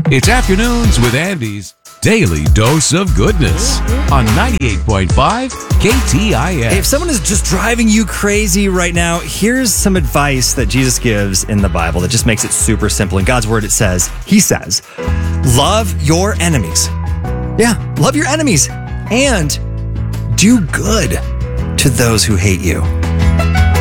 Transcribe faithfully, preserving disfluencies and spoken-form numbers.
It's Afternoons with Andy's Daily Dose of Goodness on ninety-eight point five K T I S. If someone is just driving you crazy right now, here's some advice that Jesus gives in the Bible that just makes it super simple. In God's word, it says, he says, love your enemies. Yeah, love your enemies and do good to those who hate you.